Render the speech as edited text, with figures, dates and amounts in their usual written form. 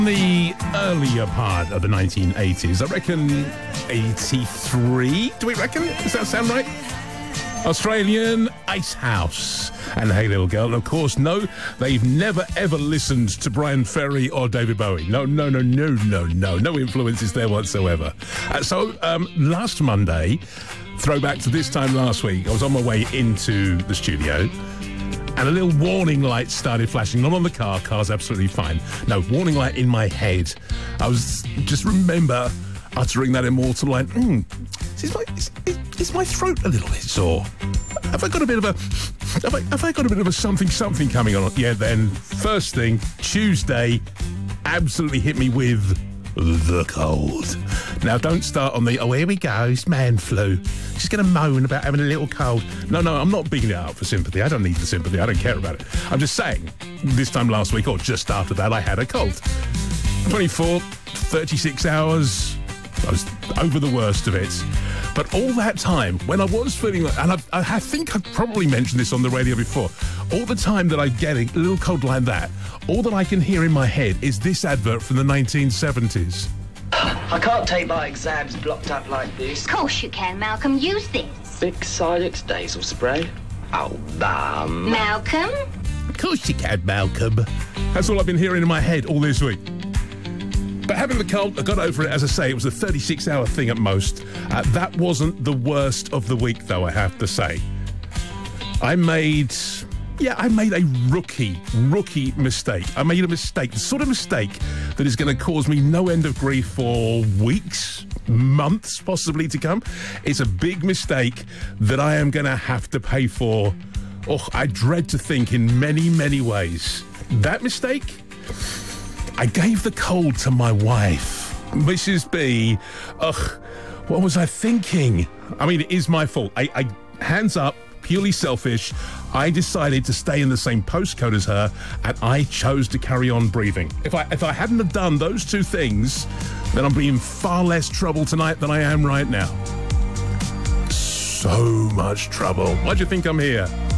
The earlier part of the 1980s, I reckon 83, do we reckon? Does that sound right? Australian Ice House and Hey Little Girl. And of course, no, they've never ever listened to Brian Ferry or David Bowie. No influences there whatsoever. So last Monday, throwback to this time last week, I was on my way into the studio and a little warning light started flashing, not on the car's absolutely fine. No, warning light in my head. I was just remember uttering that immortal line, is my throat a little bit sore? Have I got a bit of a something coming on? Yeah, then first thing, Tuesday, absolutely hit me with the cold. Now, don't start on the, here we go, it's man flu. She's going to moan about having a little cold. No, I'm not bigging it up for sympathy. I don't need the sympathy. I don't care about it. I'm just saying, this time last week, or just after that, I had a cold. 24, 36 hours, I was over the worst of it. But all that time, when I was feeling like, and I think I've probably mentioned this on the radio before, all the time that I get a little cold like that, all that I can hear in my head is this advert from the 1970s. I can't take my exams blocked up like this. Of course you can, Malcolm. Use this. Big Silex nasal spray. Oh, Mum. Malcolm? Of course you can, Malcolm. That's all I've been hearing in my head all this week. But having the cold, I got over it. As I say, it was a 36-hour thing at most. That wasn't the worst of the week, though, I have to say. I made a rookie mistake. I made a mistake, the sort of mistake that is going to cause me no end of grief for weeks, months, possibly to come. It's a big mistake that I am going to have to pay for. Oh, I dread to think in many, many ways. That mistake? I gave the cold to my wife, Mrs. B. What was I thinking? I mean, it is my fault. I hands up, purely selfish. I decided to stay in the same postcode as her, and I chose to carry on breathing. If I hadn't have done those two things, then I'd be in far less trouble tonight than I am right now. So much trouble. Why do you think I'm here?